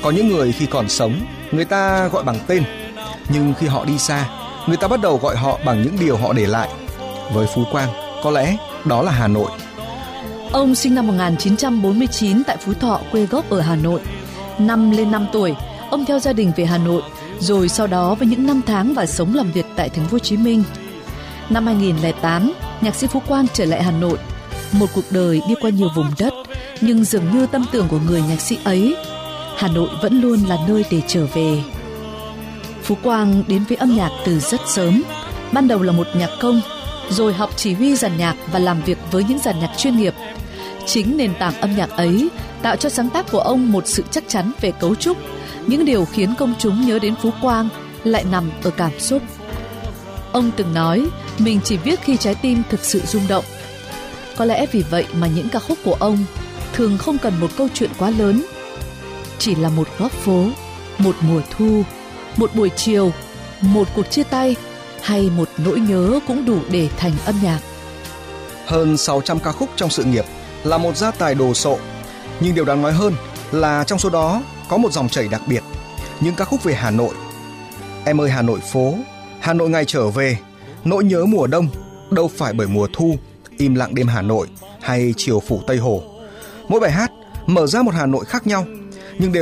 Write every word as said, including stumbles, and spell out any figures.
Có những người khi còn sống, người ta gọi bằng tên, nhưng khi họ đi xa, người ta bắt đầu gọi họ bằng những điều họ để lại. Với Phú Quang, có lẽ đó là Hà Nội. Ông sinh năm một nghìn chín trăm bốn mươi chín tại Phú Thọ, quê gốc ở Hà Nội. Năm lên năm tuổi, ông theo gia đình về Hà Nội, rồi sau đó với những năm tháng và sống làm việc tại thành phố Hồ Chí Minh. Năm hai nghìn lẻ tám, nhạc sĩ Phú Quang trở lại Hà Nội. Một cuộc đời đi qua nhiều vùng đất, nhưng dường như tâm tưởng của người nhạc sĩ ấy, Hà Nội vẫn luôn là nơi để trở về. Phú Quang đến với âm nhạc từ rất sớm. Ban đầu là một nhạc công, rồi học chỉ huy dàn nhạc và làm việc với những dàn nhạc chuyên nghiệp. Chính nền tảng âm nhạc ấy tạo cho sáng tác của ông một sự chắc chắn về cấu trúc. Những điều khiến công chúng nhớ đến Phú Quang lại nằm ở cảm xúc. Ông từng nói mình chỉ viết khi trái tim thực sự rung động. Có lẽ vì vậy mà những ca khúc của ông thường không cần một câu chuyện quá lớn. Chỉ là một góc phố, một mùa thu, một buổi chiều, một cuộc chia tay hay một nỗi nhớ cũng đủ để thành âm nhạc. Hơn sáu trăm ca khúc trong sự nghiệp là một gia tài đồ sộ. Nhưng điều đáng nói hơn là trong số đó có một dòng chảy đặc biệt, những ca khúc về Hà Nội. Em ơi Hà Nội phố, Hà Nội ngày trở về, nỗi nhớ mùa đông, đâu phải bởi mùa thu, im lặng đêm Hà Nội hay chiều phủ Tây Hồ. Mỗi bài hát mở ra một Hà Nội khác nhau,